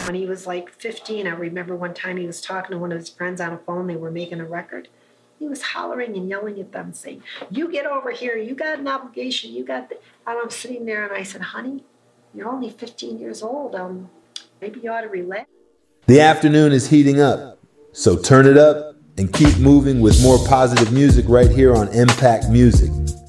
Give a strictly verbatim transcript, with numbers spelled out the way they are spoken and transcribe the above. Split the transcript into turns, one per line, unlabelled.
When he was like fifteen, I remember one time he was talking to one of his friends on a phone. They were making a record. He was hollering and yelling at them, saying, "You get over here. You got an obligation. You got..." The... And I'm sitting there and I said, "Honey, you're only fifteen years old. Um, maybe you ought to relax."
The afternoon is heating up, so turn it up and keep moving with more positive music right here on Impact Music.